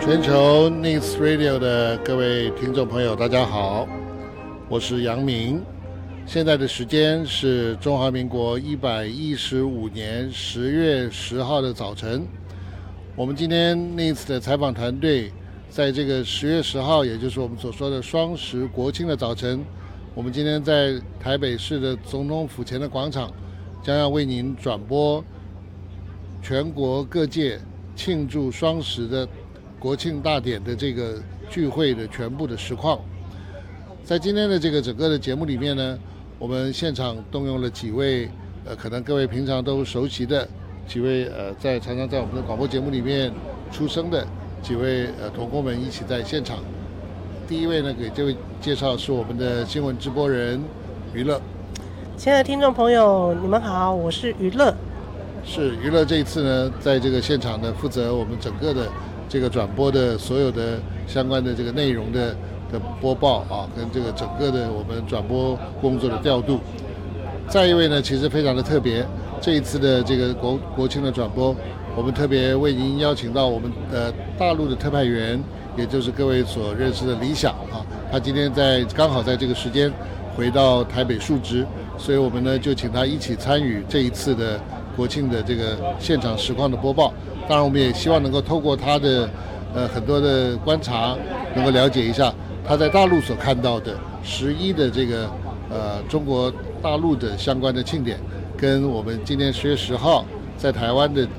全球 News Radio 的各位听众朋友，大家好，我是杨明。现在的时间是中华民国115年10月10号的早晨。我们今天 News 的采访团队，在这个10月10号，也就是我们所说的双十国庆的早晨，我们今天在台北市的总统府前的广场，将要为您转播全国各界庆祝双十的国庆大典的这个聚会的全部的实况。在今天的这个整个的节目里面呢，我们现场动用了几位可能各位平常都熟悉的几位常常在我们的广播节目里面出声的几位同工们一起在现场。第一位呢，给这位介绍是我们的新闻直播人娱乐。 亲爱的听众朋友，你们好，我是娱乐。 是娱乐这一次呢，在这个现场呢，负责我们整个的这个转播的所有的相关的这个内容的播报啊，跟这个整个的我们转播工作的调度。再一位呢，其实非常的特别，这一次的这个国庆的转播，我们特别为您邀请到我们大陆的特派员，也就是各位所认识的理想啊，他今天刚好在这个时间回到台北述职，所以我们呢就请他一起参与这一次的国庆的这个现场实况的播报。当然我们也希望能够透过他的很多的观察，能够了解一下他在大陆所看到的11的这个中国大陆的相关的庆典，跟我们今天10月10号在台湾的